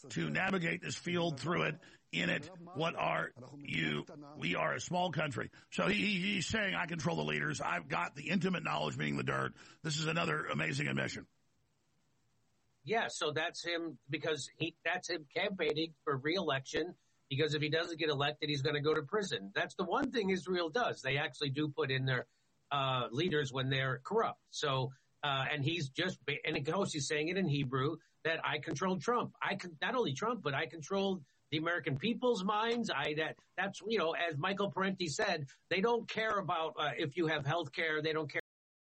to navigate this field through it, in it. What are you? We are a small country. So he's saying, I control the leaders. I've got the intimate knowledge, meaning the dirt. This is another amazing admission. Yeah, so that's him, because that's him campaigning for re-election, because if he doesn't get elected, he's going to go to prison. That's the one thing Israel does. They actually do put in their leaders when they're corrupt. So, and he's of course he's saying it in Hebrew, that I controlled Trump. Not only Trump, but I controlled the American people's minds. That's, as Michael Parenti said, they don't care about if you have health care. They don't care